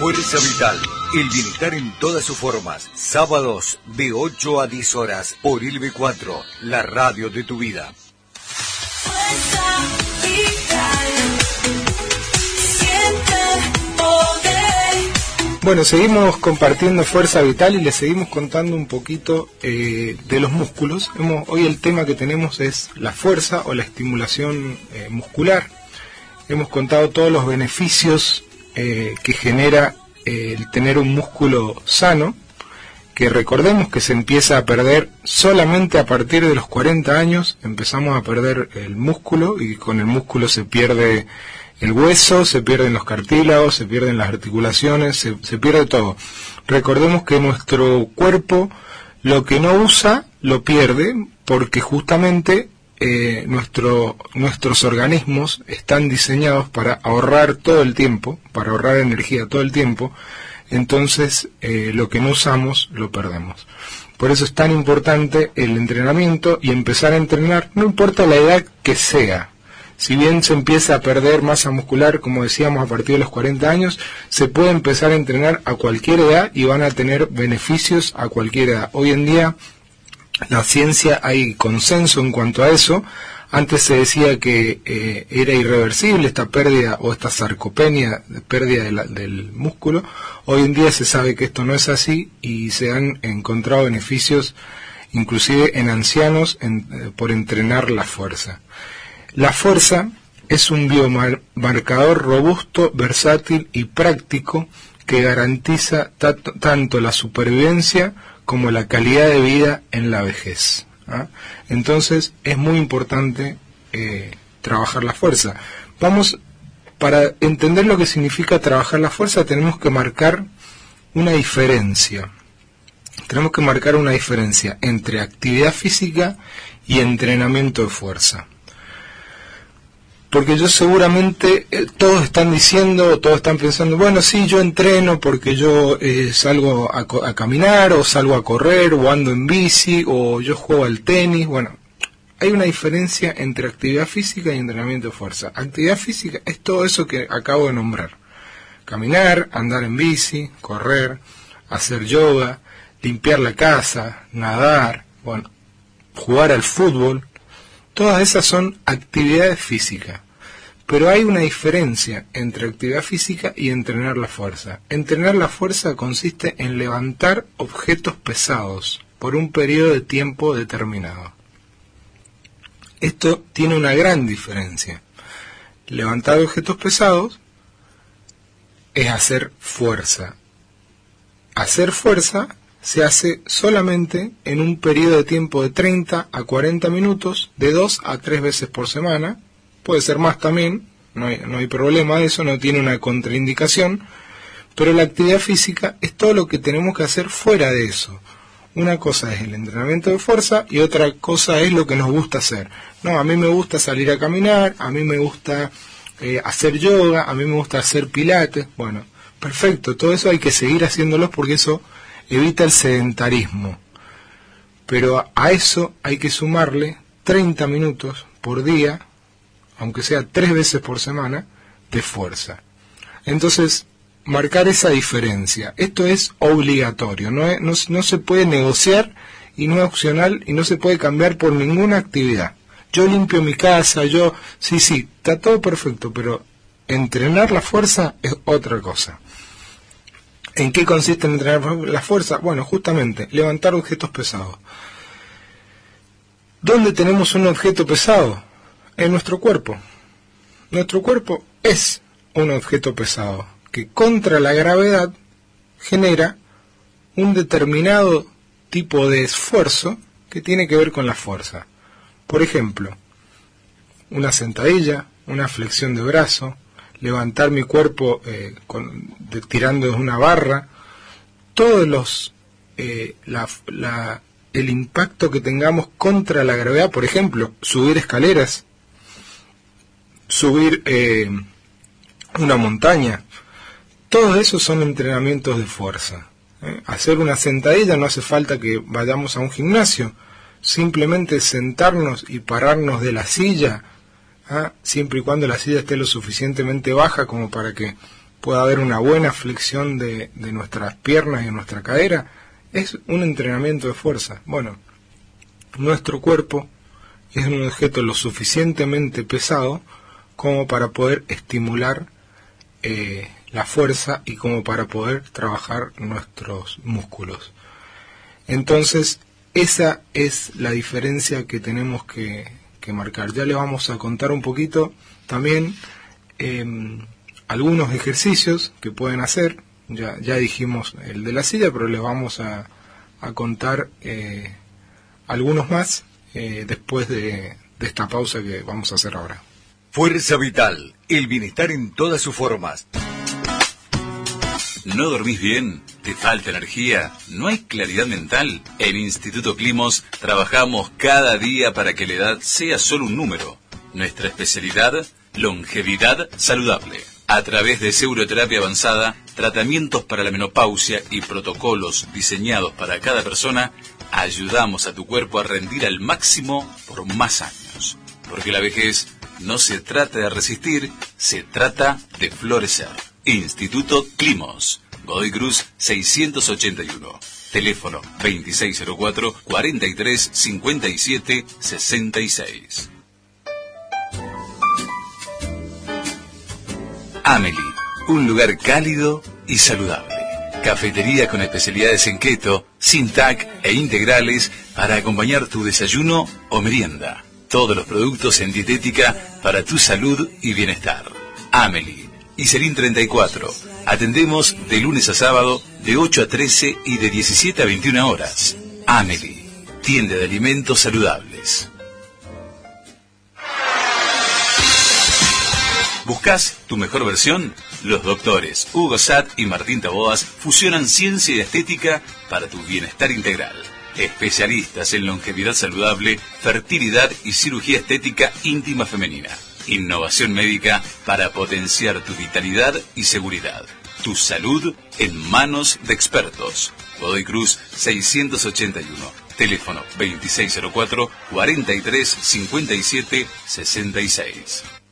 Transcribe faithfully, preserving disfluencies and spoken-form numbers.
Fuerza Vital, el bienestar en todas sus formas. Sábados de ocho a diez horas por I L V cuatro, la radio de tu vida. Fuerza Vital, siente poder. Bueno, seguimos compartiendo Fuerza Vital y les seguimos contando un poquito eh, de los músculos. Hemos, hoy el tema que tenemos es la fuerza o la estimulación eh, muscular. Hemos contado todos los beneficios eh, que genera eh, el tener un músculo sano, que recordemos que se empieza a perder solamente a partir de los cuarenta años. Empezamos a perder el músculo y con el músculo se pierde el hueso, se pierden los cartílagos, se pierden las articulaciones, se, se pierde todo. Recordemos que nuestro cuerpo lo que no usa lo pierde porque justamente eh, nuestro, nuestros organismos están diseñados para ahorrar todo el tiempo, para ahorrar energía todo el tiempo. Entonces eh, lo que no usamos lo perdemos. Por eso es tan importante el entrenamiento y empezar a entrenar, no importa la edad que sea. Si bien se empieza a perder masa muscular, como decíamos, a partir de los cuarenta años, se puede empezar a entrenar a cualquier edad y van a tener beneficios a cualquier edad. Hoy en día, la ciencia, hay consenso en cuanto a eso. Antes se decía que eh, era irreversible esta pérdida o esta sarcopenia, pérdida de la, del músculo. Hoy en día se sabe que esto no es así y se han encontrado beneficios, inclusive en ancianos, en, eh, por entrenar la fuerza. La fuerza es un biomarcador robusto, versátil y práctico que garantiza tato, tanto la supervivencia como la calidad de vida en la vejez. ¿Ah? Entonces es muy importante eh, trabajar la fuerza. Vamos, para entender lo que significa trabajar la fuerza tenemos que marcar una diferencia. Tenemos que marcar una diferencia entre actividad física y entrenamiento de fuerza. Porque yo seguramente, eh, todos están diciendo, todos están pensando, bueno, sí, yo entreno porque yo eh, salgo a, a caminar, o salgo a correr, o ando en bici, o yo juego al tenis. Bueno, hay una diferencia entre actividad física y entrenamiento de fuerza. Actividad física es todo eso que acabo de nombrar. Caminar, andar en bici, correr, hacer yoga, limpiar la casa, nadar, bueno, jugar al fútbol. Todas esas son actividades físicas, pero hay una diferencia entre actividad física y entrenar la fuerza. Entrenar la fuerza consiste en levantar objetos pesados por un periodo de tiempo determinado. Esto tiene una gran diferencia. Levantar objetos pesados es hacer fuerza. Hacer fuerza se hace solamente en un periodo de tiempo de treinta a cuarenta minutos, de dos a tres veces por semana. Puede ser más también, no hay, no hay problema de eso, no tiene una contraindicación, pero la actividad física es todo lo que tenemos que hacer fuera de eso. Una cosa es el entrenamiento de fuerza y otra cosa es lo que nos gusta hacer. No, a mí me gusta salir a caminar, a mí me gusta eh, hacer yoga, a mí me gusta hacer pilates. Bueno, perfecto, todo eso hay que seguir haciéndolo porque eso evita el sedentarismo, pero a eso hay que sumarle treinta minutos por día, aunque sea tres veces por semana, de fuerza. Entonces, marcar esa diferencia, esto es obligatorio, no, es, no, no se puede negociar y no es opcional y no se puede cambiar por ninguna actividad. Yo limpio mi casa, yo, sí, sí, está todo perfecto, pero entrenar la fuerza es otra cosa. ¿En qué consiste en entrenar la fuerza? Bueno, justamente, levantar objetos pesados. ¿Dónde tenemos un objeto pesado? En nuestro cuerpo. Nuestro cuerpo es un objeto pesado, que contra la gravedad genera un determinado tipo de esfuerzo que tiene que ver con la fuerza. Por ejemplo, una sentadilla, una flexión de brazo, levantar mi cuerpo eh, con, de, tirando desde una barra, todos los eh, la, la, el impacto que tengamos contra la gravedad, por ejemplo, subir escaleras, subir eh, una montaña, todos esos son entrenamientos de fuerza. ¿eh? Hacer una sentadilla no hace falta que vayamos a un gimnasio, simplemente sentarnos y pararnos de la silla, ¿ah? siempre y cuando la silla esté lo suficientemente baja como para que pueda haber una buena flexión de, de nuestras piernas y de nuestra cadera, es un entrenamiento de fuerza. Bueno, nuestro cuerpo es un objeto lo suficientemente pesado como para poder estimular eh, la fuerza y como para poder trabajar nuestros músculos. Entonces, esa es la diferencia que tenemos que, que marcar. Ya le vamos a contar un poquito también eh, algunos ejercicios que pueden hacer. Ya, ya dijimos el de la silla, pero les vamos a, a contar eh, algunos más eh, después de, de esta pausa que vamos a hacer ahora. Fuerza Vital, el bienestar en todas sus formas. ¿No dormís bien? ¿Te falta energía? ¿No hay claridad mental? En Instituto Climos trabajamos cada día para que la edad sea solo un número. Nuestra especialidad, longevidad saludable. A través de seuroterapia avanzada, tratamientos para la menopausia y protocolos diseñados para cada persona, ayudamos a tu cuerpo a rendir al máximo por más años. Porque la vejez no se trata de resistir, se trata de florecer. Instituto Climos, Godoy Cruz seiscientos ochenta y uno. Teléfono veintiséis cero cuatro, cuarenta y tres, cincuenta y siete, sesenta y seis. Amelie, un lugar cálido y saludable. Cafetería con especialidades en keto, sin T A C e integrales para acompañar tu desayuno o merienda. Todos los productos en dietética para tu salud y bienestar. Amelie, Iselín treinta y cuatro. Atendemos de lunes a sábado de ocho a trece y de diecisiete a veintiuna horas. Amelie, tienda de alimentos saludables. ¿Buscas tu mejor versión? Los doctores Hugo Satt y Martín Taboas fusionan ciencia y estética para tu bienestar integral. Especialistas en longevidad saludable, fertilidad y cirugía estética íntima femenina. Innovación médica para potenciar tu vitalidad y seguridad. Tu salud en manos de expertos. Godoy Cruz seiscientos ochenta y uno. Teléfono veintiséis cero cuatro, cuarenta y tres, cincuenta y siete, sesenta y seis.